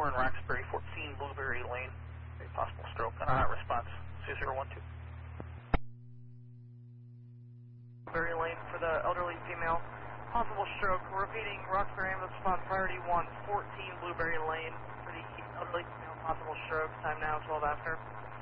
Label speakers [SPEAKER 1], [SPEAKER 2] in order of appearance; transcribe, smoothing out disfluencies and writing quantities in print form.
[SPEAKER 1] we're in Roxbury, 14 Blueberry Lane. A possible stroke. On a hot response, 2012. Blueberry Lane for the elderly female. Possible stroke. We're repeating Roxbury ambulance response priority 1, 14 Blueberry Lane for the elderly female possible stroke. Time now 12 after.